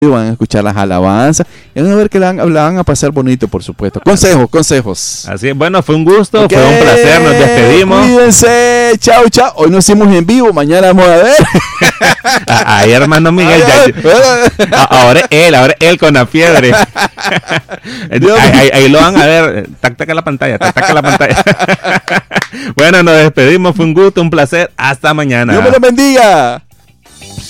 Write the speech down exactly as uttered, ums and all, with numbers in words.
van a escuchar las alabanzas y van a ver que la van, la van a pasar bonito, por supuesto. Consejos, consejos. Así es, bueno, fue un gusto, Okay, fue un placer, nos despedimos. Cuídense, chao, chao. Hoy nos hicimos en vivo, mañana vamos a ver. Ahí, hermano Miguel, ya, ahora él, ahora él con la fiebre. ahí, ahí, ahí lo van a ver, tac, tac a la pantalla, tac, tac a la pantalla. Bueno, nos despedimos, fue un gusto, un placer, hasta mañana. Dios me lo bendiga.